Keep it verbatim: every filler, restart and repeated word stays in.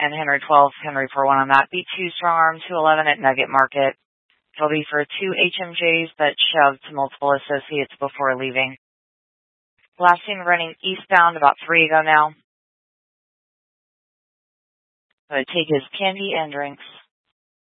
and Henry twelve, Henry four one on that. B two strong arm, two eleven at Nugget Market. It'll be for two H M Js that shoved to multiple associates before leaving. Last seen running eastbound about three ago now. So I take his candy and drinks.